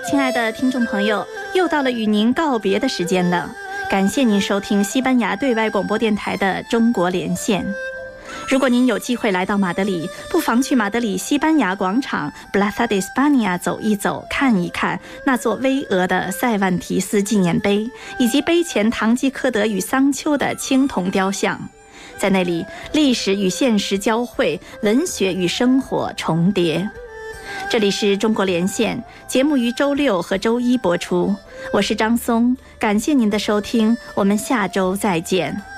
亲爱的听众朋友，又到了与您告别的时间了。感谢您收听西班牙对外广播电台的中国连线。如果您有机会来到马德里，不妨去马德里西班牙广场 Plaza de España 走一走，看一看那座巍峨的塞万提斯纪念碑，以及碑前堂吉诃德与桑丘的青铜雕像。在那里，历史与现实交汇，文学与生活重叠。这里是中国连线，节目于周六和周一播出。我是张松，感谢您的收听，我们下周再见。